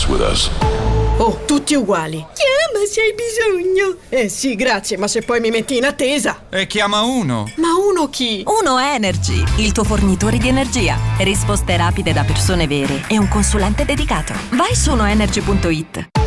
with us. Oh, tutti uguali. Chiama se hai bisogno. Sì, grazie, ma se poi mi metti in attesa. E chiama uno. Ma uno chi? Uno Energy, il tuo fornitore di energia. Risposte rapide da persone vere e un consulente dedicato. Vai su unoenergy.it.